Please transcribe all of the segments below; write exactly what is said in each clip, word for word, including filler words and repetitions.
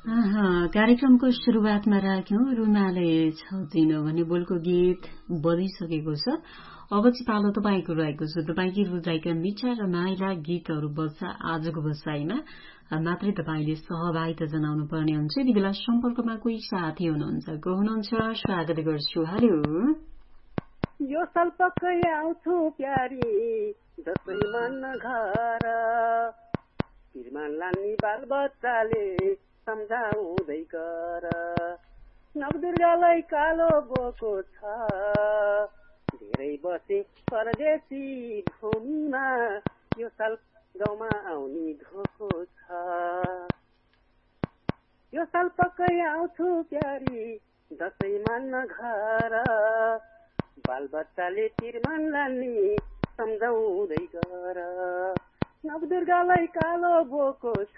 कार्यक्रमको सुरुवातमा राख्यौं रुमाले छाउँदिन भने बोलको गीत बजिसकेको छ। अब चाहिँ पालो तपाईँको रहेको छ। तपाईँकी रुचाइका मिठा र माइला गीतहरू बज्छ आजको बसाइमा। मात्रै तपाईँले सहभागिता जनाउनु पर्ने हुन्छ। यति बेला सम्पर्कमा कोही साथी हुनुहुन्छ, को हुनुहुन्छ, स्वागत गर्छु। हेलो, यो साल पक्कै आउँछु प्यारी दसैँमा घर, श्रीमान लानी बाल बच्चाले सम्झाउँदै कर, नवदुर्गालाई कालो बोको छ, धेरै बसे परदेशी भूमिमा, यो साल गाउँमा आउने धोको छ। यो साल पक्कै आउँछु प्यारी दसैँमा घर, बाल बच्चाले श्रीमान लानी सम्झाउँदै कर, नवदुर्गालाई कालो बोको छ,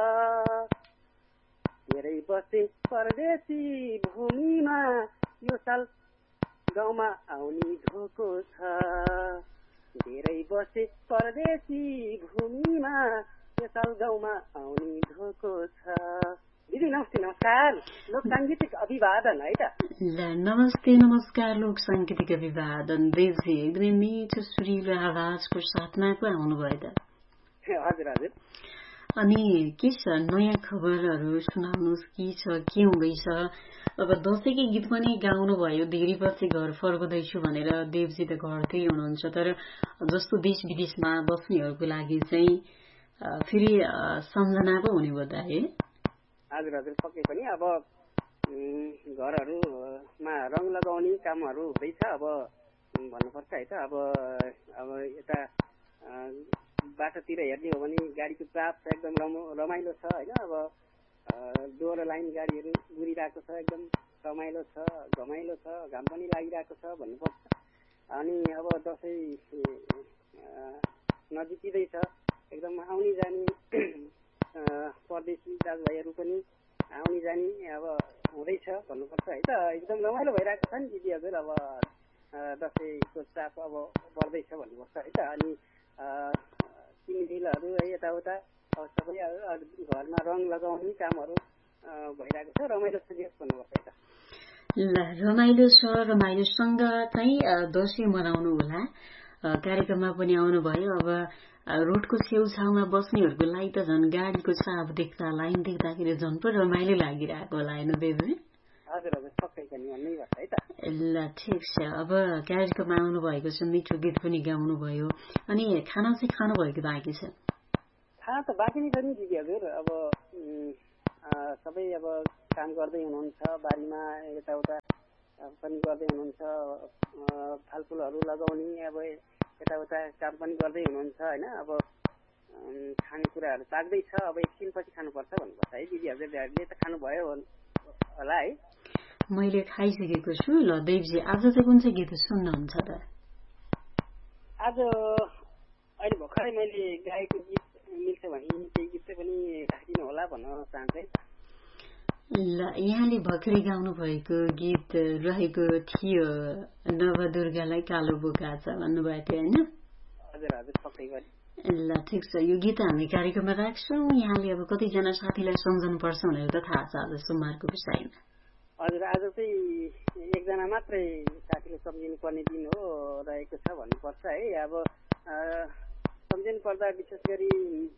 धेरै बसे परदेशी भूमिमा, यो साल गाउँमा आउने धोको छ, धेरै बसे परदेशी भूमिमा, यो साल गाउँमा आउने धोको छ। दिदी नमस्ते, नमस्कार। लोक साङ्गीतिक अभिवादन है त। नमस्ते नमस्कार, लोक साङ्गीतिक अभिवादन। देवजी एकदमै मिठो सुरिलो आवाजको साथमा पो आउनुभयो त। हजुर हजुर। अनि के छ नयाँ खबरहरू सुनाउनुहोस्, के छ, के हुँदैछ? अब दसैँकै गीत पनि गाउनु भयो, धेरै पछि घर फर्कदैछु भनेर। देवजी त घरकै हुनुहुन्छ, तर जस्तो देश विदेशमा बस्नेहरूको लागि चाहिँ फेरि सम्झना पो हुने भयो त है? हजुर हजुर, पक्कै पनि। अब घरहरूमा रङ लगाउने कामहरू हुँदैछ अब भन्नुपर्छ है त। अब अब यता बाटोतिर हेर्ने हो भने गाडीको चाप छ, एकदम रमाइलो छ होइन। अब डोर लाइन गाडीहरू गुरिरहेको छ, एकदम रमाइलो छ, घमाइलो छ, घाम पनि लागिरहेको छ भन्नुपर्छ। अनि अब दसैँ नजिकिँदैछ, एकदम आउने जाने परदेशी दाजुभाइहरू पनि आउने जाने अब हुँदैछ भन्नुपर्छ है त। एकदम रमाइलो भइरहेको छ नि दिदी हजुर। अब दसैँको चाप अब बढ्दैछ भन्नुपर्छ है त। अनि किनमेलहरू है यताउता सबै घरमा रङ लगाउने कामहरू भइरहेको छ, रमाइलो छ भन्नुपर्छ है त। ल रमाइलो छ, रमाइलोसँग चाहिँ दसैँ मनाउनु होला। कार्यक्रममा पनि आउनुभयो। अब रोडको छेउछाउमा बस्नेहरूको लागि त झन् गाडीको चाप देख्दा, लाइन देख्दाखेरि झन् पो रमाइलो लागिरहेको होला होइन देवजी? हजुर हजुर, पक्कै पनि भन्नै पर्छ है त। ल ठिक छ। अब कार्यक्रममा आउनु भएको छ, मिठो गीत पनि गाउनु भयो। अनि खाना चाहिँ खानु भएको बाँकी छ? खाना त बाँकी नै छ नि दिदी हजुर। अब सबै अब काम गर्दै हुनुहुन्छ, बारीमा यताउता पनि गर्दै हुनुहुन्छ, फलफुलहरू लगाउने अब यताउता काम पनि गर्दै हुनुहुन्छ होइन। अब खानेकुराहरू पाक्दैछ, अब एकछिनपछि खानुपर्छ भन्नुपर्छ है दिदी हजुरले त खानुभयो होला है? मैले खाइसकेको छु। ल देवजी आज चाहिँ कुन चाहिँ गीत सुन्नुहुन्छ त? आज अहिले भर्खरै मैले गाएको गीत मिल्छ भने केही गीत चाहिँ पनि राखिदिनु होला भन्न चाहन्छु है। ल यहाँले भर्खरै गाउनु भएको गीत रहेको थियो नवदुर्गालाई कालो बोका छ भन्नुभएको थियो होइन? हजुर हजुर, पक्कै पनि। ल ठिक छ, यो गीत हामी कार्यक्रममा राख्छौँ। यहाँले अब कतिजना साथीलाई सम्झनु पर्छ भनेर त थाहा छ आज सोमबारको विषयमा? हजुर, आज चाहिँ एकजना मात्रै साथीले सम्झिनु पर्ने दिन हो रहेको छ भन्नुपर्छ है। अब सम्झिनु पर्दा विशेष गरी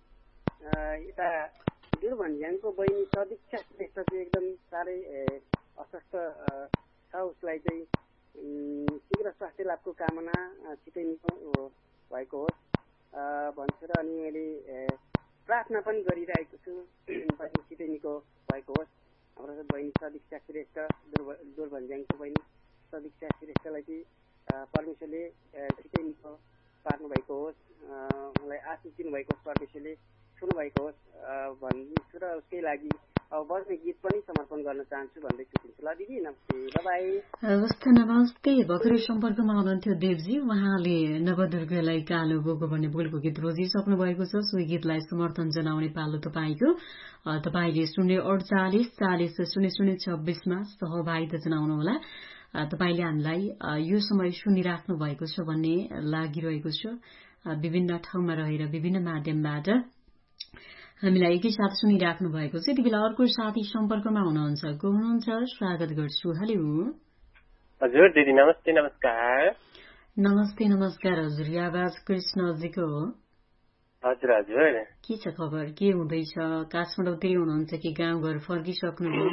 यता दुर्भन्ज्याङको बहिनी सदीक्षा श्रेष्ठ चाहिँ एकदम साह्रै अस्वस्थ छ। उसलाई चाहिँ शीघ्र स्वास्थ्य लाभको कामना, छिटै निको भएको होस् भन्छु र अनि मैले प्रार्थना पनि गरिरहेको छु बहिनी छिटै निको भएको होस्। हाम्रो बहिनी सदीक्षा श्रेष्ठ, दुर्भन्ज्याङको बहिनी सदीक्षा श्रेष्ठलाई चाहिँ परमेश्वरले छिटै निको पार्नु भएको होस्, मलाई आशिष दिनुभएको होस्, परमेश्वरले छुनु भएको होस् भन्छु र उसकै लागि अब बस्ने गीत पनि समर्पण गर्न चाहन्छु भन्दै छुट्टिन्छु। ल दिदी नमस्ते, बाई। हवस् नमस्ते। भर्खरै सम्पर्कमा हुनुहुन्थ्यो देवजी, उहाँले नवदुर्गालाई कालो बोको भन्ने बोलको गीत रोजिसक्नु भएको छ। सोही गीतलाई समर्थन जनाउने पालो तपाईँको। तपाईँले शून्य अडचालिस चालिस शून्य शून्य छब्बिसमा सहभागिता जनाउनुहोला। तपाईँले हामीलाई यो समय सुनिराख्नु भएको छ भन्ने लागिरहेको छ। विभिन्न ठाउँमा रहेर विभिन्न माध्यमबाट हामीलाई एकैसाथ सुनिराख्नु भएको छ। यति बेला अर्को साथी सम्पर्कमा हुनुहुन्छ। को हुनुहुन्छ? स्वागत गर्छु। हेलो हजुर दिदी, नमस्ते नमस्कार। नमस्ते नमस्कार हजुर। आवाज कृष्णजीको हो? हजुर हजुर। के छ खबर? के हुँदैछ? काठमाडौँतिर हुनुहुन्छ कि गाउँघर फर्किसक्नुभयो?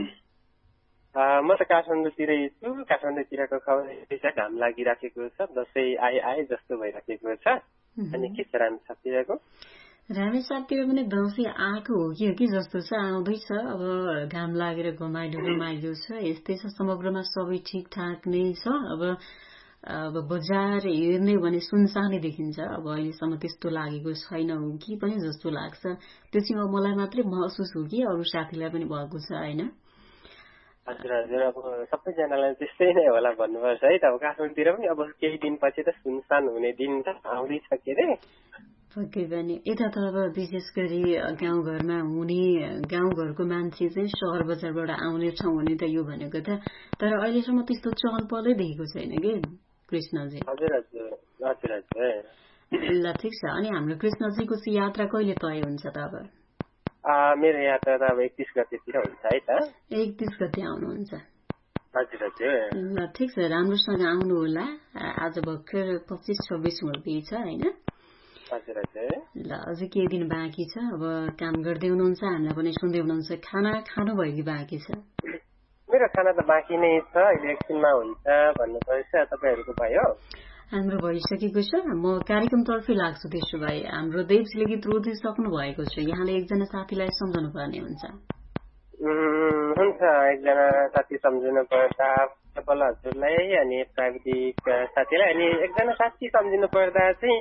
म त काठमाडौँतिरै छु। काठमाडौँतिरको खबर यस्तै छ, घाम लागिराखेको छ, दसैँ आए आए जस्तो भइराखेको छ। अनि के छ राम साथीहरूको? रामेसातिर पनि दसैँ आएको हो कि हो कि जस्तो छ, आउँदैछ। अब घाम लागेर घमाइलो रमाइलो छ, यस्तै छ। समग्रमा सबै ठिकठाक नै छ। अब अब बजार हेर्ने भने सुनसानै देखिन्छ। अब अहिलेसम्म त्यस्तो लागेको छैन हो कि पनि जस्तो लाग्छ। त्यो चाहिँ अब मलाई मात्रै महसुस हो कि अरू साथीलाई पनि भएको छ होइन? हजुर हजुर, अब सबैजनालाई त्यस्तै नै होला भन्नुपर्छ है त। अब काठमाडौँतिर पनि अब केही दिनपछि त सुनसान हुने दिन त आउँदैछ के अरे। पक्कै पनि यता त अब विशेष गरी गाउँघरमा हुने गाउँघरको मान्छे चाहिँ सहर बजारबाट आउने ठाउँ हुने त यो भनेको त, तर अहिलेसम्म त्यस्तो चहल पहलै देखेको छैन कि कृष्णजी। हजुर हजुर हजुर हजुर। ल ठिक छ। अनि हाम्रो कृष्णजीको चाहिँ यात्रा कहिले तय हुन्छ त? अब मेरो यात्रा त अब एकतिस गतेतिर हुन्छ है त। एकतिस गते आउनुहुन्छ? हजुर हजुर। ल ठिक छ, राम्रोसँग आउनु होला। आज भर्खर पच्चिस छब्बिस हुँदैछ होइन? हजुर हजुर। ल अझै केही दिन बाँकी छ। अब काम गर्दै हुनुहुन्छ, हामीलाई पनि सुन्दै हुनुहुन्छ। खाना खानुभयो कि बाँकी छ? मेरो खाना त बाँकी नै छ, अहिले एकछिनमा हुन्छ भन्नुपर्छ। तपाईँहरूको भयो? हाम्रो भइसकेको छ। म कार्यक्रमतर्फै लाग्छु। त्यसो भए हाम्रो देवजीले गीत रोजिसक्नु भएको छ, यहाँले एकजना साथीलाई सम्झाउनु पर्ने हुन्छ। हुन्छ, एकजना साथी सम्झिनु पर्दा तपाईँल हजुरलाई, अनि प्राविधिक साथीलाई, अनि एकजना साथी सम्झिनु पर्दा चाहिँ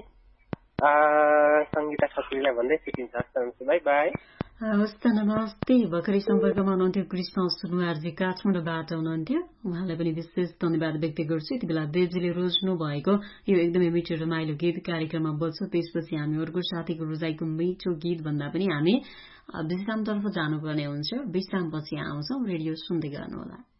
सङ्गीता खत्रीलाई भन्दै छुट्टिन्छ। हस् बाई बाई। हस् त, नमस्ते। भर्खरै सम्पर्कमा हुनुहुन्थ्यो कृष्ण सुनवारजी, काठमाडौँबाट हुनुहुन्थ्यो। उहाँलाई पनि विशेष धन्यवाद व्यक्त गर्छु। यति बेला देवजीले रोज्नु भएको यो एकदमै मिठो रमाइलो गीत कार्यक्रममा बज्छ। त्यसपछि हामी अर्को साथीको रोजाइको मिठो गीत भन्दा पनि हामी विश्रामतर्फ जानुपर्ने हुन्छ। विश्रामपछि आउँछौँ। रेडियो सुन्दै गर्नुहोला।